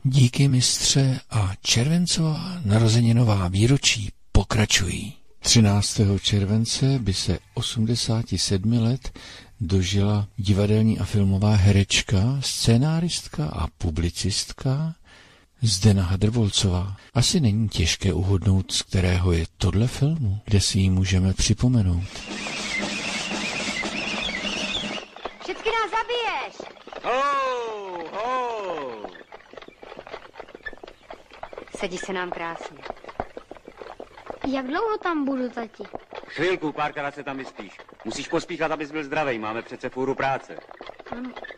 Díky mistře a červencová narozeninová výročí pokračují. 13. července by se 87 let dožila divadelní a filmová herečka, scénáristka a publicistka Zdena Hadrvolcová. Asi není těžké uhodnout, z kterého je tohle filmu, kde si ji můžeme připomenout. Vždycky nás zabiješ! Ho, ho! Sedí se nám krásně. Jak dlouho tam budu, tati? Chvilku, párkrát se tam vyspíš. Musíš pospíchat, abys byl zdravej, máme přece fůru práce. Ano.